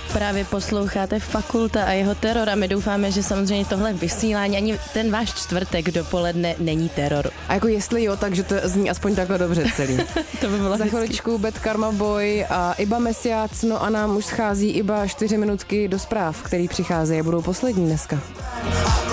Právě posloucháte Fakulta a jeho teror a my doufáme, že samozřejmě tohle vysílání ani ten váš čtvrtek dopoledne není teror. A jako jestli jo, takže to zní aspoň takhle dobře celý. To by bylo Za chviličku Bad Karma Boy a Iba Mesiac, no a nám už schází iba 4 minutky do zpráv, který přicházejí a budou poslední dneska.